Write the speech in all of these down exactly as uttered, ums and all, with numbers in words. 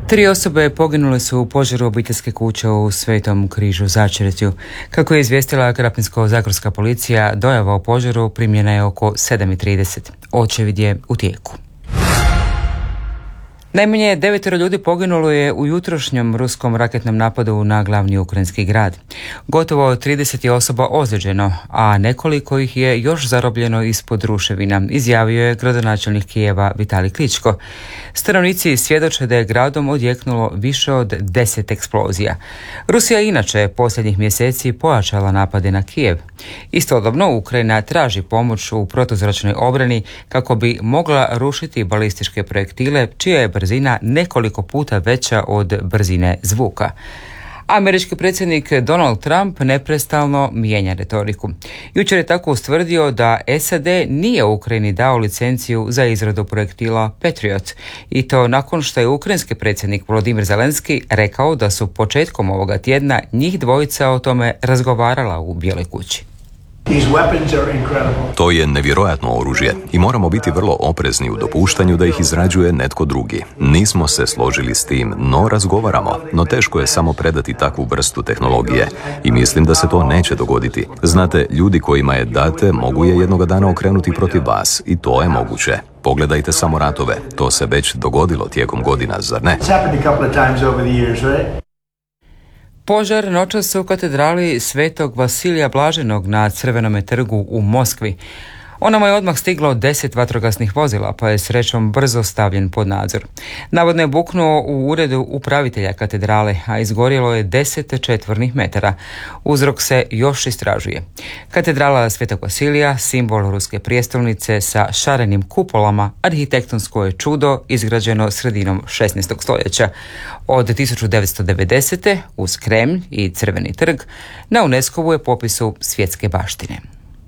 Tri osobe poginule su u požaru obiteljske kuće u Svetom Križu Začretju. Kako je izvijestila Krapinsko-zagorska policija, dojava o požaru primljena je oko sedam i trideset. Očevid je u tijeku. Najmanje devetero ljudi poginulo je u jutrošnjem ruskom raketnom napadu na glavni ukrajinski grad. Gotovo trideset je osoba ozlijeđeno, a nekoliko ih je još zarobljeno ispod ruševina, izjavio je gradonačelnik Kijeva Vitalij Kličko. Stanovnici svjedoče da je gradom odjeknulo više od deset eksplozija. Rusija inače posljednjih mjeseci pojačala napade na Kijev. Istodobno Ukrajina traži pomoć u protuzračnoj obrani kako bi mogla rušiti balističke projektile čija je brzina nekoliko puta veća od brzine zvuka. Američki predsjednik Donald Trump neprestalno mijenja retoriku. Jučer je tako ustvrdio da S A D nije Ukrajini dao licenciju za izradu projektila Patriot, i to nakon što je ukrajinski predsjednik Volodymyr Zelenski rekao da su početkom ovoga tjedna njih dvojica o tome razgovarala u Bijeloj kući. To je nevjerojatno oružje i moramo biti vrlo oprezni u dopuštanju da ih izrađuje netko drugi. Nismo se složili s tim, no razgovaramo, no teško je samo predati takvu vrstu tehnologije i mislim da se to neće dogoditi. Znate, ljudi kojima je date mogu je jednoga dana okrenuti protiv vas i to je moguće. Pogledajte samo ratove, to se već dogodilo tijekom godina, zar ne? Požar noćas u katedrali Svetog Vasilija Blaženog na Crvenome trgu u Moskvi. Onamo je odmah stiglo deset vatrogasnih vozila, pa je srećom brzo stavljen pod nadzor. Navodno je buknuo u uredu upravitelja katedrale, a izgorjelo je deset četvornih metara. Uzrok se još istražuje. Katedrala Svetog Vasilija, simbol ruske prijestolnice sa šarenim kupolama, arhitektonsko je čudo izgrađeno sredinom šesnaestog stoljeća. Od tisuću devetsto devedesete uz Kremlj i Crveni trg na UNESCO-vu je popisu svjetske baštine.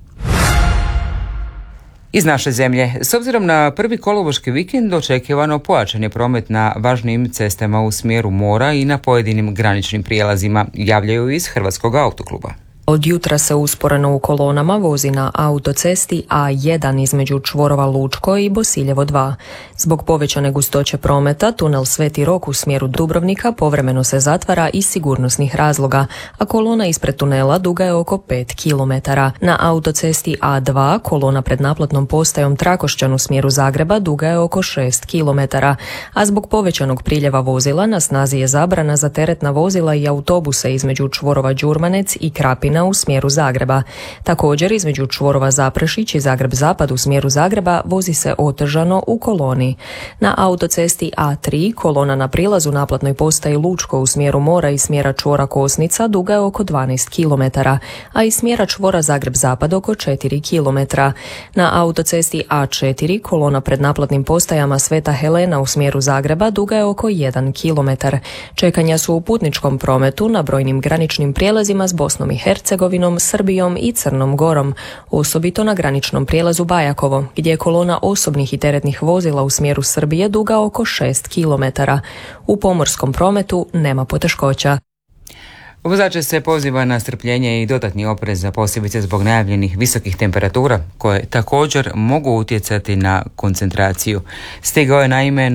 Iz naše zemlje, s obzirom na prvi kolovoški vikend, očekivano pojačan je promet na važnim cestama u smjeru mora i na pojedinim graničnim prijelazima, javljaju iz Hrvatskog autokluba. Od jutra se usporeno u kolonama vozi na autocesti A jedan između čvorova Lučko i Bosiljevo dva. Zbog povećane gustoće prometa, tunel Sveti Rok u smjeru Dubrovnika povremeno se zatvara iz sigurnosnih razloga, a kolona ispred tunela duga je oko pet kilometara. Na autocesti A dva kolona pred naplatnom postajom Trakošćan u smjeru Zagreba duga je oko šest kilometara, a zbog povećanog priljeva vozila na snazi je zabrana za teretna vozila i autobuse između čvorova Đurmanec i Krapina u smjeru Zagreba. Također između čvorova Zaprešić i Zagreb Zapad u smjeru Zagreba vozi se otežano u koloni. Na autocesti A tri kolona na prilazu naplatnoj postaji Lučko u smjeru mora i smjera čvora Kosnica duga je oko dvanaest kilometara, a iz smjera čvora Zagreb Zapad oko četiri kilometra. Na autocesti A četiri kolona pred naplatnim postajama Sveta Helena u smjeru Zagreba duga je oko jedan kilometar. Čekanja su u putničkom prometu na brojnim graničnim prijelazima s Bosnom i Hercegovinom, Srbijom i Crnom Gorom, osobito na graničnom prijelazu Bajakovo, gdje je kolona osobnih i teretnih vozila u smjeru Srbije duga oko šest kilometara. U pomorskom prometu nema poteškoća. Vozače se poziva na strpljenje i dodatni oprez, za posebice zbog najavljenih visokih temperatura koje također mogu utjecati na koncentraciju. Stigao je naime